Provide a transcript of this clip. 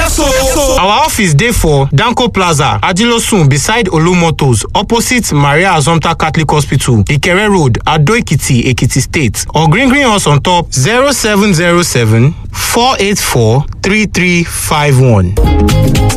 Yes, so. Our office dey for Danko Plaza, Ajilosun, beside Olumotors, opposite Maria Azomta Catholic Hospital, Ikere Road, Ado Ekiti, Ekiti State. Or green us on top 0707 484 3351.